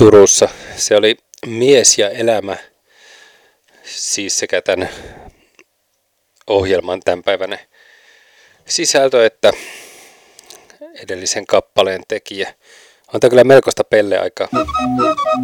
Turussa. Se oli Mies ja elämä, siis sekä tämän ohjelman tämänpäiväinen sisältö että edellisen kappaleen tekijä. On tämä kyllä melkoista pelleaikaa.